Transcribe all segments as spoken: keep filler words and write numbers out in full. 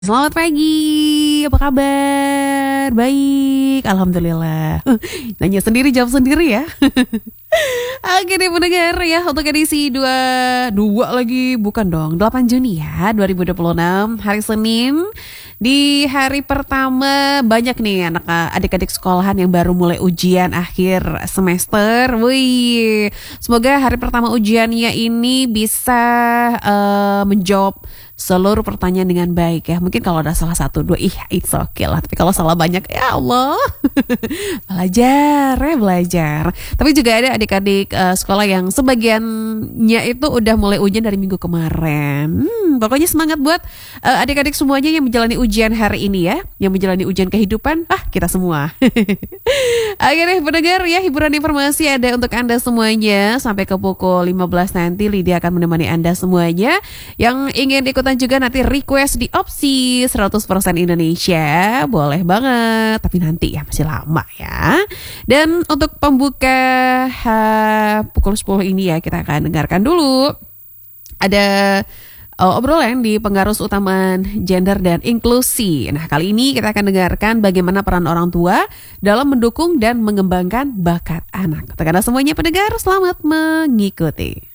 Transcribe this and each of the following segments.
Selamat pagi, apa kabar? Baik, Alhamdulillah. Uh, Nanya sendiri, jawab sendiri ya. Akhirnya mendengar ya untuk edisi dua dua lagi, bukan dong, delapan Juni ya dua ribu dua puluh enam, hari Senin. Di hari pertama banyak nih anak adik-adik sekolahan yang baru mulai ujian akhir semester. Wih, semoga hari pertama ujiannya ini bisa uh, menjawab seluruh pertanyaan dengan baik ya. Mungkin kalau ada salah satu dua, ih it's okay lah. Tapi kalau salah banyak, ya Allah. Belajar ya belajar. Tapi juga ada adik-adik uh, sekolah yang sebagiannya itu udah mulai ujian dari minggu kemarin. Hmm, pokoknya semangat buat uh, adik-adik semuanya yang menjalani ujian hari ini ya. Yang menjalani ujian kehidupan, ah kita semua. Akhirnya pendengar ya, hiburan informasi ada untuk Anda semuanya. Sampai ke pukul lima belas nanti Lydia akan menemani Anda semuanya. Yang ingin ikutan juga nanti request di opsi seratus persen Indonesia, boleh banget, tapi nanti ya masih lama ya. Dan untuk pembuka ha, pukul sepuluh ini ya, kita akan dengarkan dulu ada uh, obrolan di Penggarus Utama Gender dan Inklusi. Nah, kali ini kita akan dengarkan bagaimana peran orang tua dalam mendukung dan mengembangkan bakat anak. Untuk Anda semuanya pendengar, selamat mengikuti.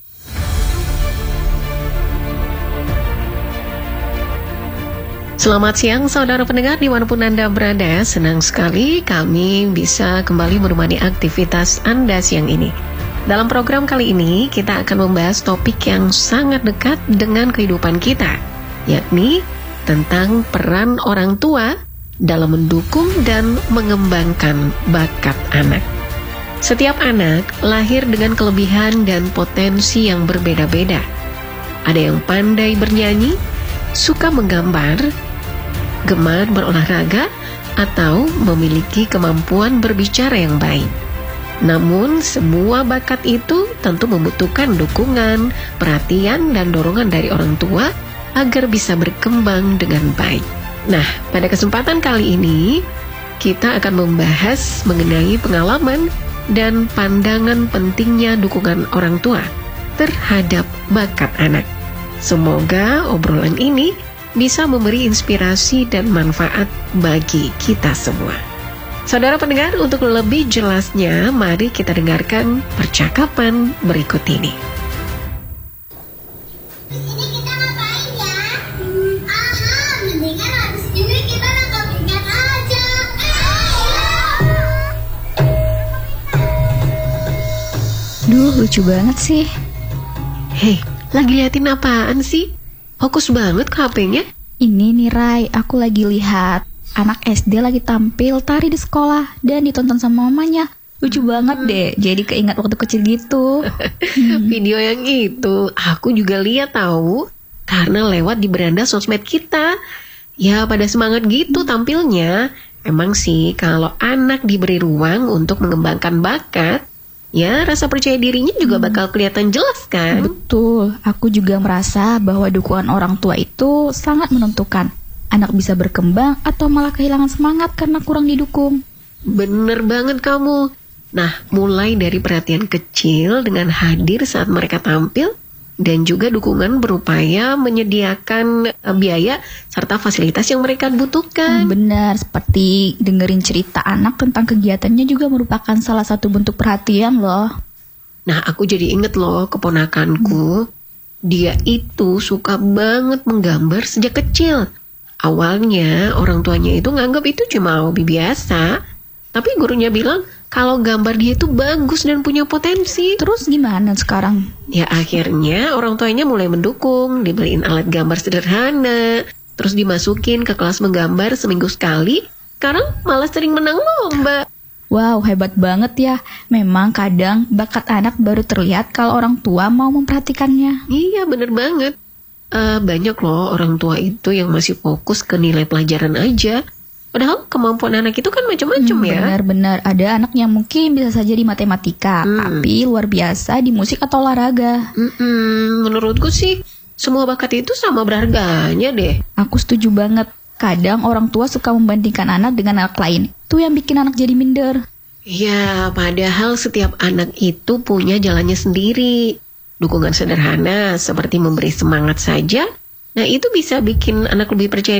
Selamat siang saudara pendengar dimanapun Anda berada. Senang sekali kami bisa kembali menemani aktivitas Anda siang ini. Dalam program kali ini kita akan membahas topik yang sangat dekat dengan kehidupan kita, yakni tentang peran orang tua dalam mendukung dan mengembangkan bakat anak. Setiap anak lahir dengan kelebihan dan potensi yang berbeda-beda. Ada yang pandai bernyanyi, suka menggambar, gemar berolahraga, atau memiliki kemampuan berbicara yang baik. Namun, semua bakat itu tentu membutuhkan dukungan, perhatian, dan dorongan dari orang tua agar bisa berkembang dengan baik. Nah, pada kesempatan kali ini, kita akan membahas mengenai pengalaman dan pandangan pentingnya dukungan orang tua terhadap bakat anak. Semoga obrolan ini bisa memberi inspirasi dan manfaat bagi kita semua. Saudara pendengar, untuk lebih jelasnya, mari kita dengarkan percakapan berikut ini. Di sini kita ngapain ya? Hmm, aha, mendingan habis ini kita nangkap ikan aja. Duh, lucu banget sih. Hei, lagi liatin apaan sih? Fokus banget ke H P-nya. Ini nih Rai, aku lagi lihat anak S D lagi tampil tari di sekolah dan ditonton sama mamanya. Lucu banget deh, jadi keingat waktu kecil gitu. hmm. Video yang itu aku juga lihat tahu, karena lewat di beranda sosmed kita. Ya pada semangat gitu tampilnya. Emang sih kalau anak diberi ruang untuk mengembangkan bakat, ya rasa percaya dirinya juga bakal kelihatan jelas kan? Betul, aku juga merasa bahwa dukungan orang tua itu sangat menentukan. Anak bisa berkembang atau malah kehilangan semangat karena kurang didukung. Bener banget kamu. Nah, mulai dari perhatian kecil dengan hadir saat mereka tampil, dan juga dukungan berupaya menyediakan uh, biaya serta fasilitas yang mereka butuhkan. Benar, seperti dengerin cerita anak tentang kegiatannya juga merupakan salah satu bentuk perhatian loh. Nah, aku jadi inget loh keponakanku. Dia itu suka banget menggambar sejak kecil. Awalnya orang tuanya itu nganggap itu cuma hobi biasa. Tapi gurunya bilang kalau gambar dia itu bagus dan punya potensi. Terus gimana sekarang? Ya akhirnya orang tuanya mulai mendukung, dibeliin alat gambar sederhana, terus dimasukin ke kelas menggambar seminggu sekali. Sekarang malah sering menang lomba. Wow, hebat banget ya. Memang kadang bakat anak baru terlihat kalau orang tua mau memperhatikannya. Iya bener banget. uh, Banyak loh orang tua itu yang masih fokus ke nilai pelajaran aja. Padahal kemampuan anak itu kan macam-macam hmm, ya. Benar-benar ada anak yang mungkin bisa saja di matematika, hmm. tapi luar biasa di musik atau olahraga. Mm-mm, menurutku sih semua bakat itu sama berharganya deh. Aku setuju banget. Kadang orang tua suka membandingkan anak dengan anak lain. Itu yang bikin anak jadi minder. Ya, padahal setiap anak itu punya jalannya sendiri. Dukungan sederhana seperti memberi semangat saja Nah, itu bisa bikin anak lebih percaya